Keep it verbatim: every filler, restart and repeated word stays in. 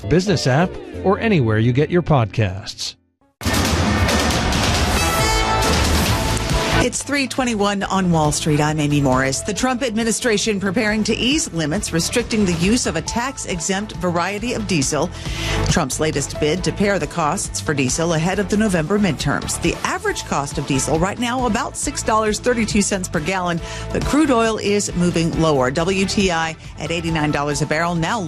business app, or anywhere you get your podcasts. It's three twenty-one on Wall Street. I'm Amy Morris. The Trump administration preparing to ease limits restricting the use of a tax-exempt variety of diesel. Trump's latest bid to pare the costs for diesel ahead of the November midterms. The average cost of diesel right now about six dollars and thirty-two cents per gallon, but crude oil is moving lower. W T I at eighty-nine dollars a barrel, now